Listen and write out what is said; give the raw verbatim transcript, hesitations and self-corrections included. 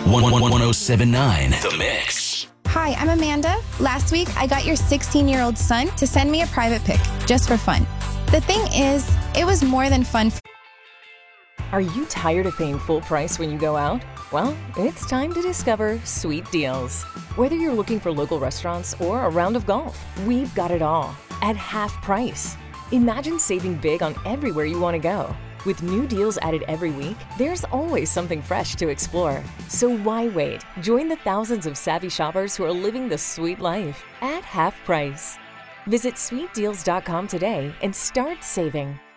one oh seven nine The Mix. Hi, I'm Amanda. Last week, I got your sixteen-year-old son to send me a private pic, just for fun. The thing is, it was more than fun. Are you tired of paying full price when you go out? Well, it's time to discover Sweet Deals. Whether you're looking for local restaurants or a round of golf, we've got it all at half price. Imagine saving big on everywhere you want to go. With new deals added every week, there's always something fresh to explore. So why wait? Join the thousands of savvy shoppers who are living the sweet life at half price. Visit sweet deals dot com today and start saving.